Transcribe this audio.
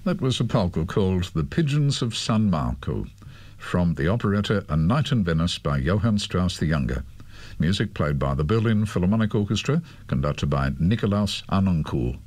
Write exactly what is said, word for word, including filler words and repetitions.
That was a polka called The Pigeons of San Marco, from the operetta A Night in Venice by Johann Strauss the Younger. Music played by the Berlin Philharmonic Orchestra, conducted by Nikolaus Arnoncourt.